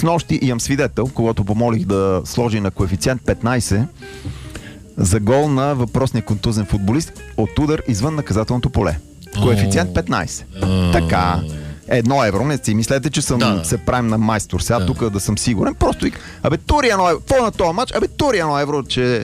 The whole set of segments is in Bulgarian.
Снощи имам свидетел, когато помолих да сложи на коефициент 15 за гол на въпросния контузен футболист от удар извън наказателното поле. Коефициент 15. Така. 1 евро. Не си мислете, че се правим на майстор. Сега тук да съм сигурен. Просто тури 1 евро. Какво на този матч? Тури 1 евро, че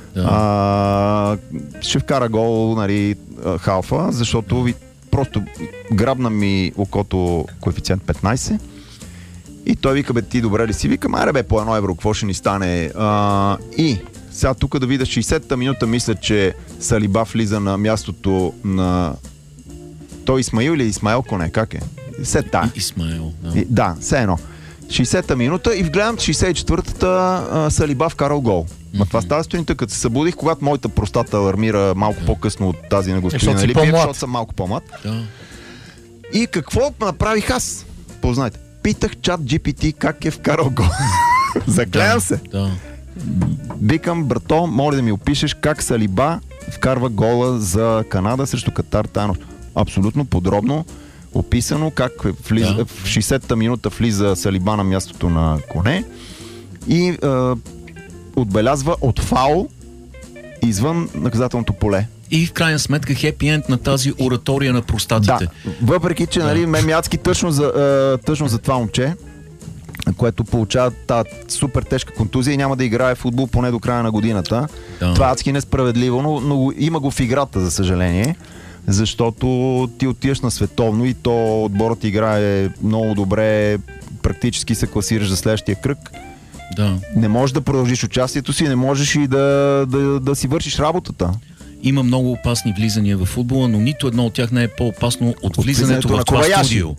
ще вкара гол, нали, халфа, защото просто грабна ми окото коефициент 15 и той вика, ти добре ли си? Викам, по 1 евро, какво ще ни стане? И сега тук да видя 60-та минута, мисля, че Салиба влиза на мястото на той Исмаил или Исмаил Коне, как е? Исмаил, да, все едно. 60-та минута и вгледам, 64-та Салиба вкарал гол. Това става сутринта, като се събудих, когато моята простата алармира малко по-късно от тази на господин Липиев, защото съм малко по-млад. И какво направих аз? Познайте. Питах чат GPT как е вкарал гол. Загледам се. Викам, брато, моля да ми опишеш как Салиба вкарва гола за Канада срещу Катар Танов. Абсолютно подробно описано как влиза, в 60-та минута влиза Салиба на мястото на Коне и отбелязва от фаул извън наказателното поле. И в крайна сметка хепи енд на тази оратория на простатите. Да, въпреки че нали, ме адски тъжно за това момче, което получава тази супер тежка контузия и няма да играе футбол поне до края на годината. Това е адски несправедливо, но има го в играта, за съжаление. Защото ти отиваш на световно и то отборът играе много добре, практически се класираш за следващия кръг. Не можеш да продължиш участието си, не можеш и да си вършиш работата. Има много опасни влизания в футбола, но нито едно от тях не е по-опасно от влизането в това студио.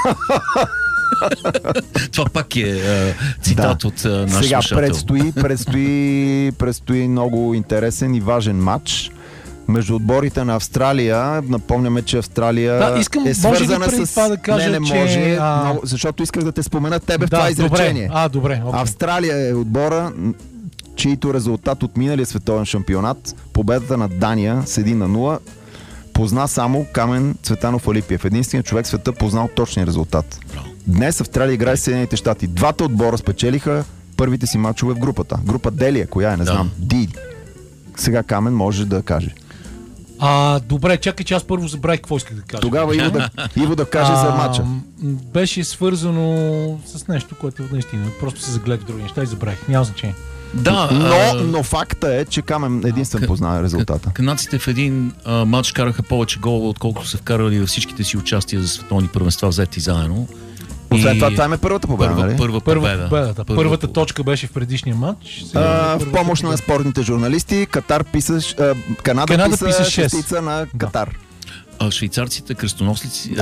Това пак е цитат от наш слушател. Сега предстои много интересен и важен матч между отборите на Австралия. Напомняме, че Австралия е свързана с... Това да кажа, не може, защото исках да те спомена тебе в това изречение. Добре. Австралия е отбора, чието резултат от миналия световен шампионат, победата на Дания с 1-0, позна само Камен Цветанов Алипиев. Единственият човек в света познал точния резултат. Днес Австралия играе с Съединените щати. Двата отбора спечелиха първите си мачове в групата. Група Делия, коя е, не знам. Ди. Сега Камен може да каже. Добре, чакай, че аз първо забравих какво исках да кажа. Тогава Иво да каже за матча. Беше свързано с нещо, което наистина просто се загледах в други неща и забравих. Няма значение. Но факта е, че Камен единствен познава резултата. Канадците в един матч караха повече голове, отколкото са вкарали във всичките си участия за световни първенства взети заедно. Освен това е първата победа, нали? Първата точка беше в предишния матч. В помощ на спортните журналисти, Канада писа шестица на Катар. Швейцарците кръстоносници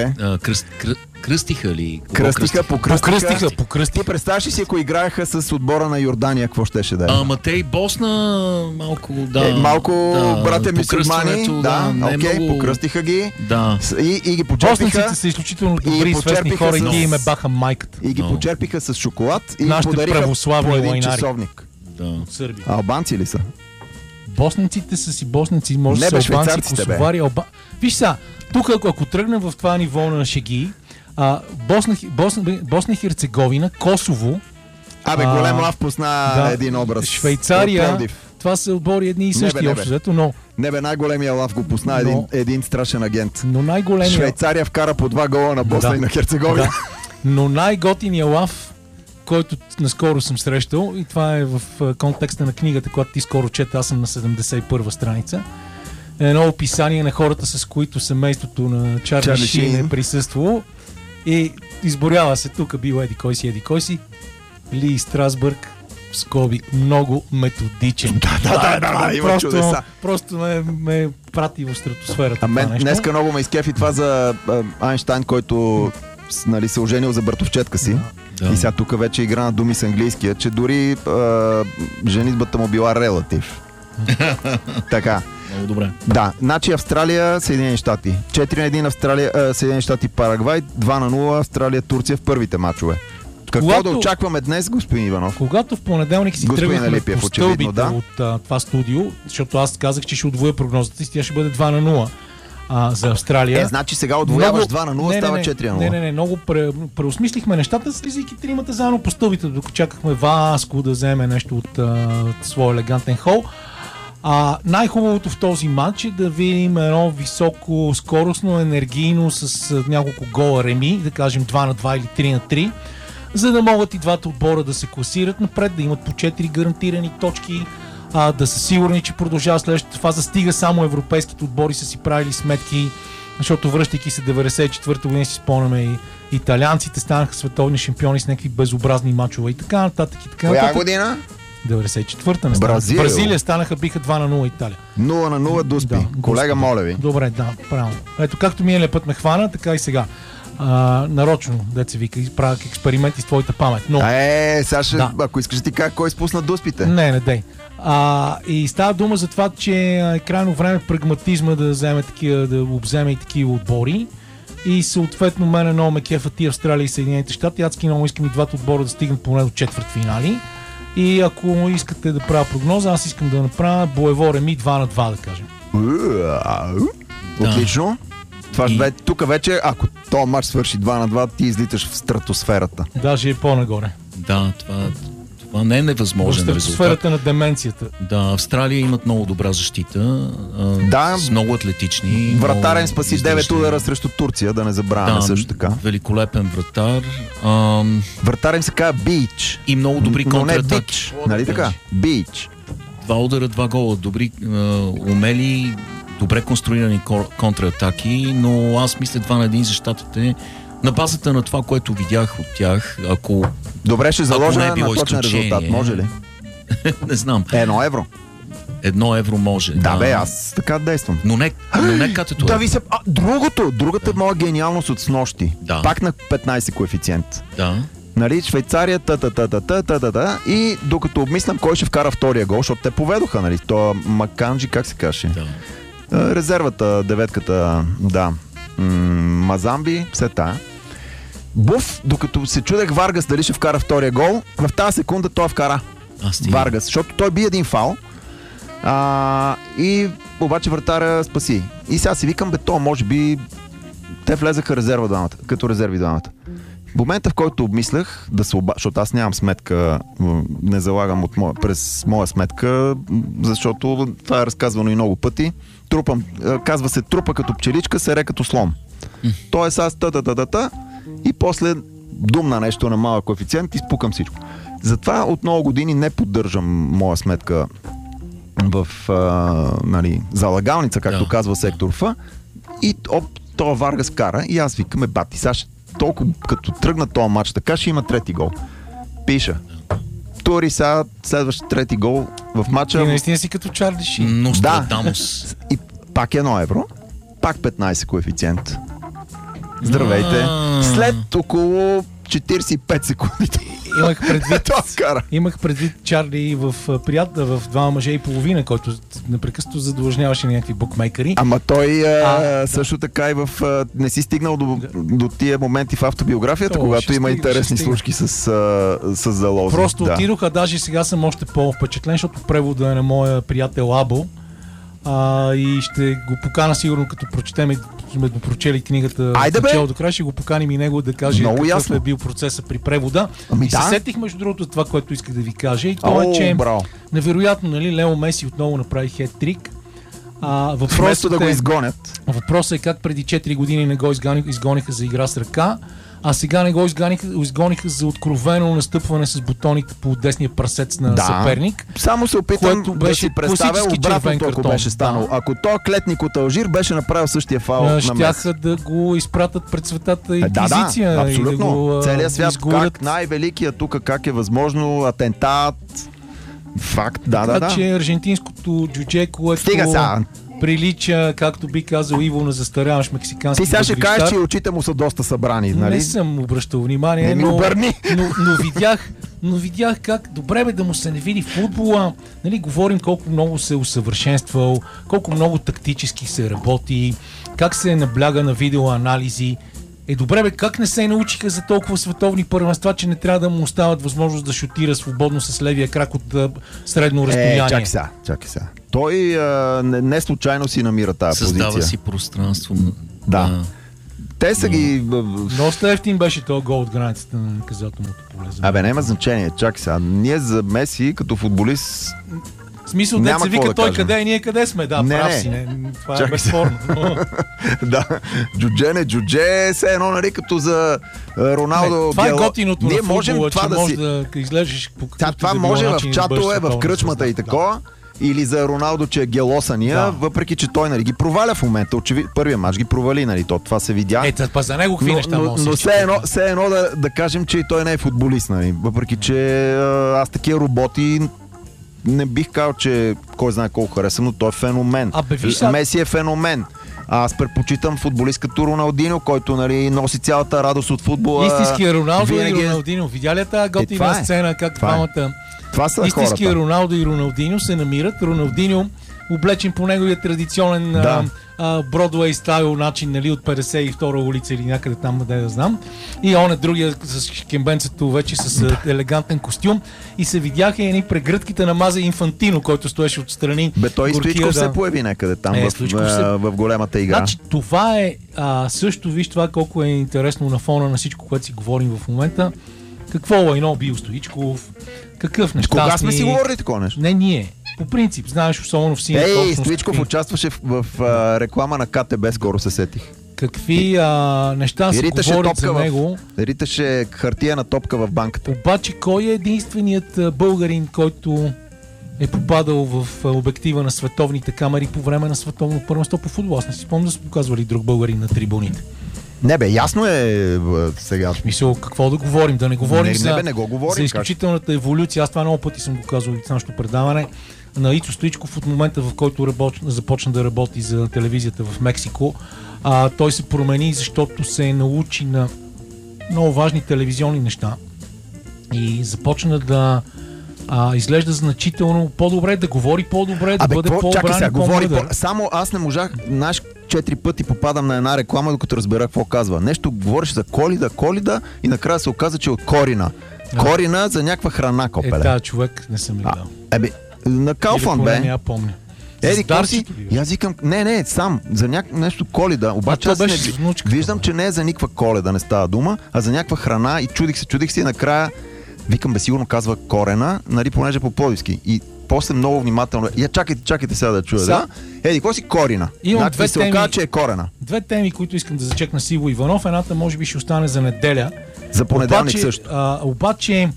кръстиха ли? Кръстиха. Ти представяш ли си, ако играеха с отбора на Йордания, какво щеше да е? Ама те и Босна малко, братя мюсюлмани, покръстиха ги и ги почерпиха. Боснаците са изключително добри, известни хора и ги им баха майката. И ги почерпиха с шоколад и нашите подариха по един часовник. От Сърбия. Албанци ли са? Боснаците са си боснаци, може да са албанци, косовари, Виж сега, тук ако тръгнем в това ниво на шеги, Босна и Херцеговина, Косово... Голем Лав пусна един образ. Швейцария, това са отбори едни и същи общо, но... най-големия Лав го пусна един страшен агент. Но най-големия... Швейцария вкара по 2 гола на Босна и на Херцеговина. Но най-готиния Лав, който наскоро съм срещал, и това е в контекста на книгата, която ти скоро чета, аз съм на 71-а страница, едно описание на хората, с които семейството на Чарли Шин е присъствало и изборява се тук бил еди кой си, Ли Страсбърг, скоби, много методичен. Има чудеса. Просто ме прати в стратосферата. Днеска много ме изкефи това за Айнщайн, който се оженил за братовчетка си. И сега тук вече игра на думи с английския, че дори женитбата му била релатив. Така. Много добре. Да, значи Австралия, Съединени щати. 4-1 Австралия, Съединени щати, Парагвай, 2-0 Австралия, Турция в първите мачове. Какво да очакваме днес, господин Иванов? Когато в понеделник си тръгнахме по стълбите от това студио, защото аз казах, че ще удвоя прогнозата си, тя ще бъде 2-0. за Австралия. Значи сега отвояваш 2-0, става 4-0. Не, много преосмислихме нещата, слизайки тримата заедно по стълбите, докато чакахме Васко да вземе нещо от своя елегантен хол. Най-хубавото в този матч е да видим едно високо скоростно, енергийно с няколко гола реми, да кажем 2-2 или 3-3, за да могат и двата отбора да се класират напред, да имат по 4 гарантирани точки, да са сигурни, че продължава следващата фаза. Стига само европейските отбори са си правили сметки, защото връщайки се 94-та година, си спомняме и италианците станаха световни шампиони с някакви безобразни мачове и така нататък. Коя година? 94-та не стана. Бразилия станаха, биха 2-0 Италия. 0-0 Дуспи. Да, Колега, моля ви. Добре, да, правилно. Ето, както миналия път ме хвана, така и сега. Нарочно, деца вика, правя експерименти с твоята памет. Но... Саша, ако искаш да ти кажа, кой спусна Дуспите? Не, дей. И става дума за това, че е крайно време прагматизма да вземе такива, да обземе и такива отбори. И съответно мене много ме кефат и Австралия и Съединените щати. Адски много искам и двата отбора да стигнат поне до четвъртфинали. И ако искате да правя прогноза, аз искам да направя боево реми 2-2, да кажем. Отлично. Тук вече, ако този матч свърши 2-2, ти излиташ в стратосферата. Даже е по-нагоре. Да, това не е невъзможен резултат. В стратосферата на деменцията. Да, Австралия имат много добра защита, с много атлетични. Вратаря им спаси 9 удара срещу Турция, да не забравяме също така. Великолепен вратар. Вратаря им се казва Бич. И много добри контратаки. Нали така? Бич. 2 удара, 2 гола. Добри, умели, добре конструирани контратаки, но аз мисля 2-1 за щатите. На базата на това, което видях от тях, ако... Добре, ще заложа на точен резултат. Може ли? Не знам. 1 евро. 1 евро може. Да, бе, аз така действам. Но не като да ви се... Другата моя гениалност от снощи. Да. Пак на 15 коефициент. Да. Нали, Швейцария, и докато обмислям кой ще вкара втория гол, защото те поведоха, нали, то Маканджи, как се каже? Да. Резервата, деветката, да. Мазамби, все тая. Буф, докато се чудех Варгас дали ще вкара втория гол, в тази секунда той вкара Варгас, защото той би един фал и обаче вратаря спаси. И сега си викам, то може би те влезаха резерва двамата, като резерви двамата. В момента, в който обмислях да се защото аз нямам сметка, не залагам през моя сметка, защото това е разказвано и много пъти. Казва се трупа като пчеличка, сере като слон. Тоест аз и после думна нещо на малък коефициент и спукам всичко. Затова от много години не поддържам моя сметка в залагалница, както казва сектор Ф. И това Варгас вкара и аз викаме, бати, сега толкова като тръгна този матч, така ще има трети гол. Пиша. Тури сега следващ трети гол в матча. И наистина си като Чарли Ши. Нострадамус. И пак 1 евро, пак 15 коефициент. Здравейте. След около 45 секунди. Имах предвид Чарли в Двама мъже и половина, който непрекъснато задлъжняваше някакви букмейкъри. Ама той също така и не си стигнал до тия моменти в автобиографията, когато има интересни случки с залози. Просто отидох, а даже сега съм още по-впечатлен, защото превода е на моя приятел Або. И ще го покана сигурно, като прочетем и сме прочели книгата от начало до края, ще го поканим и него да каже какъв е бил процесът при превода. И се сетих между другото това, което исках да ви кажа, и това е, че невероятно, нали, Лео Меси отново направи хет-трик. Вместо да го изгонят. Въпросът е как преди 4 години не го изгониха за игра с ръка, а сега не го изгониха за откровено настъпване с бутоните по десния пръсец на съперник. Само се опитам да си представя обратното, ако беше станало. Ако то клетник от Алжир беше направил същия фаул на Меси. Щяха да го изпратят пред светата инквизиция. Да, абсолютно. И да целият свят, как най-великият тук, как е възможно, атентат, факт, така че аржентинското джудже, което прилича, както би казал Иво, на застаряваш мексикански. Ти сега ще кажеш, че очите му са доста събрани, нали? Не съм обръщал внимание, но видях как добре бе да му се не види футбола. Нали, говорим колко много се е усъвършенствал, колко много тактически се работи, как се набляга на видеоанализи. Добре бе, как не се научиха за толкова световни първенства, че не трябва да му остават възможност да шутира свободно с левия крак от средно разстояние? Чакай сега. Той не случайно си намира тази позиция. Създава си пространство. Да. Те са ги... Доста ефтин беше този гол от границата на наказателното поле. Няма значение. Чакай сега. Ние за Меси като футболист... В смисъл, да се вика той къде и ние къде сме. Да, прав си. Това е безспорно. Да. Джудже, все едно, нали, като за Роналдо. Това е готиното на футбола, че може да излезеш по какъвто това може в чатове, в кръчмата и такова. Или за Роналдо, че е гелосания, въпреки че той, нали, ги проваля в момента. Първия мач ги провали, нали, това се видя. Па за него какви неща може. Но все едно да кажем, че и той не е футболист, нали. Въпреки че аз такива роботи не бих казал, че кой знае колко харесвам, но той е феномен. Меси е феномен. Аз предпочитам футболист като Роналдино, който, нали, носи цялата радост от футбола. Истинския Роналдо и Роналдино. Видя ли тази готина сцена, как двамата истинския Роналдо и Роналдино се намират? Роналдино облечен по неговия традиционен Бродуей стайл начин, нали, от 52-а улица или някъде там, къде да знам. И он е другия с кембенцето вече с елегантен костюм. И се видяха едни прегръдките на Мазе Инфантино, който стоеше отстрани. Той Стоичков се появи някъде там в големата игра. Значи това е също, виж това колко е интересно на фона на всичко, което си говорим в момента. Какво лайно бил Стоичков, какъв нещастни... Кога сме си говорили такова нещо? Не ние. По принцип, знаеш, особено в синята общност. Стоичков участваше в реклама на КТБ, скоро се сетих. Какви неща се говорят за него. Риташе хартиена топка в банката. Обаче кой е единственият българин, който е попадал в обектива на световните камери по време на световно първенство по футбол? Аз не си спомням да са показвали друг българин на трибуните. Не бе, ясно е сега. В смисъл, какво да говорим? Да не говорим не го говорим, за изключителната еволюция. Аз това много пъти съм го казал и в нашото предаване на Ицо Стоичков от момента, в който започна да работи за телевизията в Мексико. Той се промени, защото се научи на много важни телевизионни неща и започна да изглежда значително по-добре, да говори по-добре, да бъде по-обран и по-мъдър. Само аз не можах, 4 пъти попадам на една реклама, докато разбера какво казва. Нещо говориш за колида и накрая се оказа, че е от корина. Корина за някаква храна, копеле. Тази човек не съм гледал. На Кауфланд, бе. Не я помня. И аз викам, не, сам, за нещо коледа. Обаче аз виждам, че не е за никаква Коледа, не става дума, а за някаква храна и чудих се и накрая викам, бе, сигурно казва корена, нали, понеже по пловдивски. И после много внимателно. Чакайте сега да чуя. Да? Какво си корина? Имам две теми, оказа, че е корена. Две теми, които искам да зачекна с Иво Иванов. Едната може би ще остане за неделя. За понеделник също. Обаче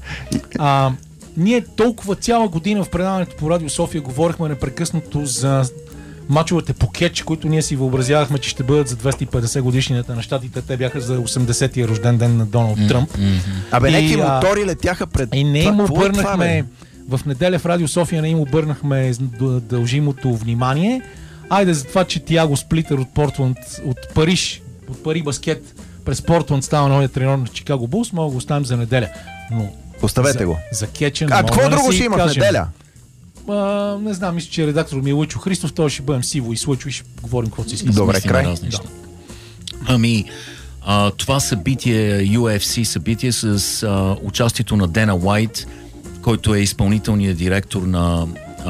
ние толкова цяла година в предаването по Радио София говорихме непрекъснато за мачовете по кетч, които ние си въобразявахме, че ще бъдат за 250 годишнината на щатите. Те бяха за 80-тия рожден ден на Доналд Тръмп. Някакви мотори летяха пред... И не им обърнахме... В неделя в Радио София не им обърнахме дължимото внимание. Айде за това, че Тиаго Сплитър от Портланд, от Париж баскет през Портланд става новия треньор на Чикаго Булс, мога да го оставим за неделя. Но оставете го. За кетчен. Какво друго ще има в неделя? Не знам, мисля, че редактор ми е Лъчо Христов, той ще бъдем Сиво и Слъчо и ще говорим какво си иска. Добре, край. Това събитие, UFC събитие с участието на Дана Уайт, който е изпълнителният директор на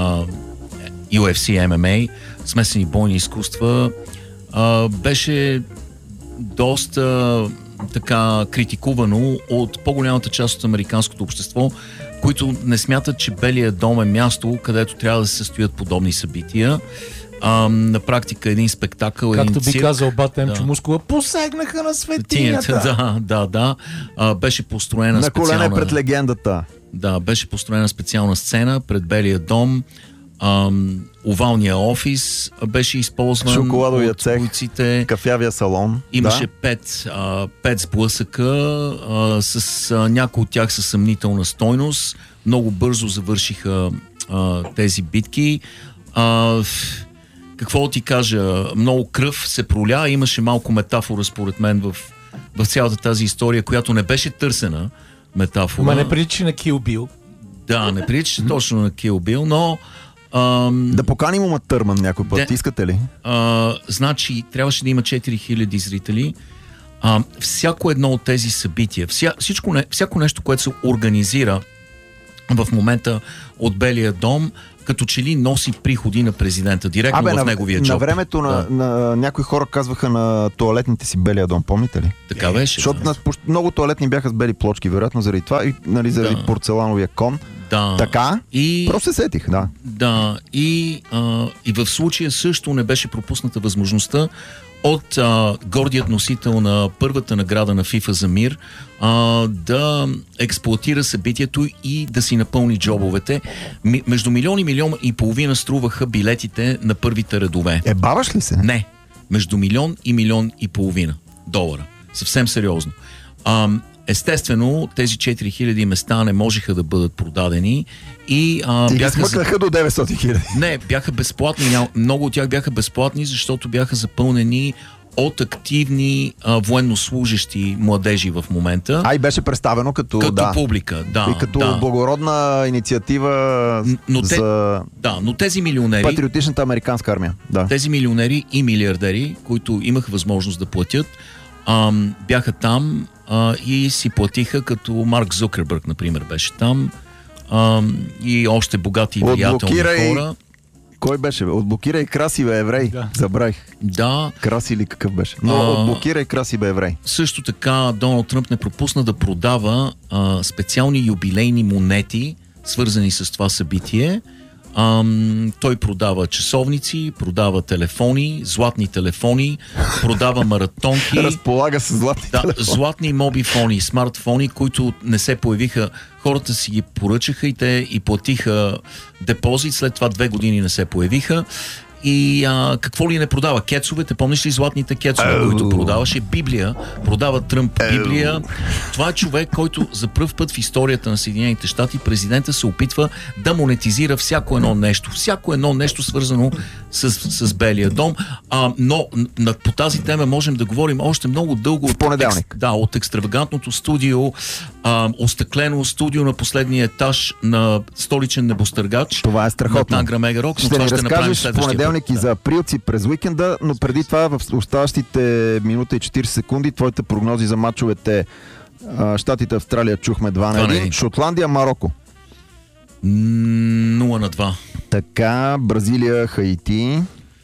UFC MMA, смесени бойни изкуства, беше доста така критикувано от по-голямата част от американското общество, които не смятат, че Белия дом е място, където трябва да се състоят подобни събития. На практика един спектакъл, както би казал Батемчо Мускова, посегнаха на светинята. Да. Беше построена на колене пред легендата. Да, беше построена специална сцена пред Белия дом. Овалния офис беше използван. Шоколадовия цех, кафявия салон. Имаше 5 сблъсъка с някои от тях със съмнителна стойност. Много бързо завършиха тези битки. Какво ти кажа? Много кръв се проля. Имаше малко метафора, според мен, в цялата тази история, която не беше търсена метафора. Ма не прилича на Kill Bill. Да, не прилича точно на Kill Bill, но... да поканим Ума Търман някой път, искате ли? Значи, трябваше да има 4000 зрители. Всяко едно от тези събития, всяко нещо, което се организира в момента от Белия дом, като че ли носи приходи на президента, директно в неговия джоб. На времето на някои хора казваха на тоалетните си Белия дом, помните ли? Така беше. Защото много тоалетни бяха с бели плочки, вероятно заради това и заради порцелановия кон. Да. Така? Просто се сетих, да. Да. И в случая също не беше пропусната възможността от гордият носител на първата награда на FIFA за мир да експлоатира събитието и да си напълни джобовете. Между милион и половина струваха билетите на първите редове. Баваш ли се? Не. Между $1 и $1,5 милиона. Съвсем сериозно. Естествено, тези 4000 места не можеха да бъдат продадени и бяха смъкнаха до 900 хиляди. Не, бяха безплатни. Много от тях бяха безплатни, защото бяха запълнени от активни военнослужещи младежи в момента. И беше представено като публика, да. И като благородна инициатива но тези милионери... Патриотичната американска армия. Да. Тези милионери и милиардери, които имаха възможност да платят, бяха там и си платиха, като Марк Зукербърг, например, беше там, и още богати и влиятелни хора. Кой беше? Отблокирай Краси бе еврей. Да. Забравих. Да. Краси или какъв беше? Но отблокирай Краси бе еврей. Също така Доналд Тръмп не пропусна да продава специални юбилейни монети, свързани с това събитие. Той продава часовници, продава телефони, златни телефони, продава маратонки. Разполага с златни телефони. Златни мобифони, смартфони, които не се появиха. Хората си ги поръчаха и платиха депозит, след това 2 години не се появиха. И какво ли не продава? Кецовете, помниш ли златните кецове, които продаваше? Библия, продава Тръмп Библия. Това е човек, който за пръв път в историята на Съединените щати президента се опитва да монетизира всяко едно нещо свързано с Белия дом. Но по тази тема можем да говорим още много дълго. В понеделник. От екстравагантното студио, остъклено студио на последния етаж на столичен небостъргач. Това е страхотно. На Тангра Мега Рок, но това ще направим следващия и за априлци през уикенда, но преди това в оставащите минута и 40 секунди твоите прогнози за мачовете Щатите, Австралия чухме 2-1, Шотландия, Мароко 0-2. Така, Бразилия, Хаити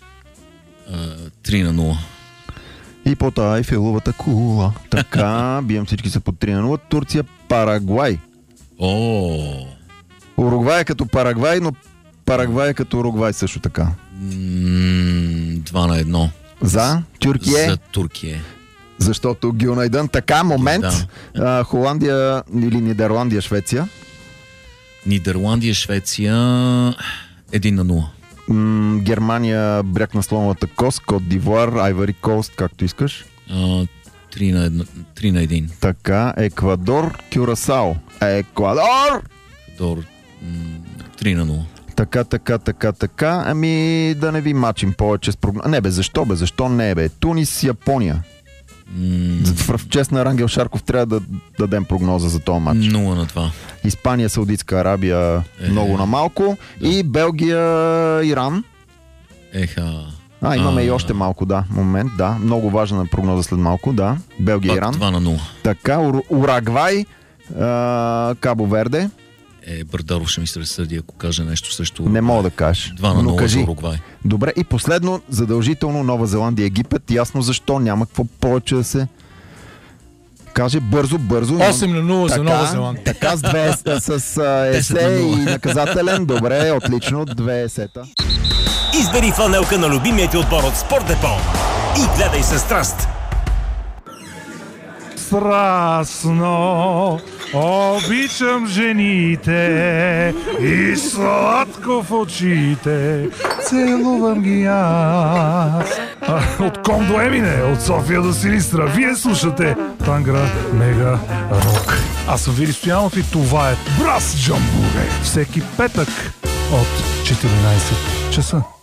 3-0. И по тази Айфеловата кула. Така, бием всички са по 3-0. Турция, Парагвай. Уругвай е като Парагвай, но Парагвай е като Уругвай също така. 2-1. За Тюркия? За Туркия. Защото Гюнайдън. Така, момент. Да. Холандия или Нидерландия, Швеция? Нидерландия, Швеция 1-0. Германия, бряг на слоновата кост, Кот Дивуар, Айвари Кост, както искаш. 3-1. Така, Еквадор, Кюрасао. Еквадор! 3-0. Така. Ами да не ви мачим повече с прогноз. Не бе, защо не бе? Тунис, Япония. В чест на Рангел Шарков трябва да дадем прогноза за този матч. 0-2. Испания, Саудитска Арабия много на малко. Да. И Белгия, Иран. Имаме и още малко, да. Момент, да. Много важна прогноза след малко, да. Белгия, Иран. 2-0. Така, Урагвай, Кабо Верде. Бърдаров ще ми се разсърди, ако каже нещо срещу... Не мога да кажеш. 2-0 за Уругвай. Добре, и последно, задължително Нова Зеландия, Египет. Ясно защо, няма какво повече да се каже. Бързо. 8-0 за Нова Зеландия. Така, с есе и наказателен. Добре, отлично. 2 есета. Избери фланелка на любимия ти отбор от Спортдепо и гледай със страст. Страстно обичам жените и сладко в очите целувам ги аз. От Ком до Емине, от София до Силистра, вие слушате Тангра Мега Рок. Аз съм Вили Стоянов и това е Брас Джамбуре. Всеки петък от 14 часа.